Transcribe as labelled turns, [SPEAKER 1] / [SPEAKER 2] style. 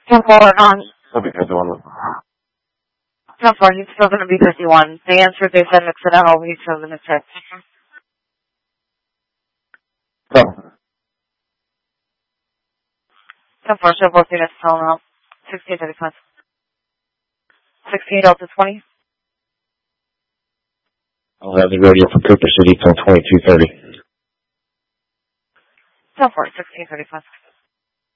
[SPEAKER 1] 10-4 on.
[SPEAKER 2] That'll be 51.
[SPEAKER 1] 10-4, he's still going to be 51. They answered, they said accidental, he's still going to check.
[SPEAKER 2] No.
[SPEAKER 1] 10-4, show both units telling out. 1635. 16 Delta 20.
[SPEAKER 2] I'll have the radio for Cooper City till 22:30.
[SPEAKER 1] 10-4, 1635.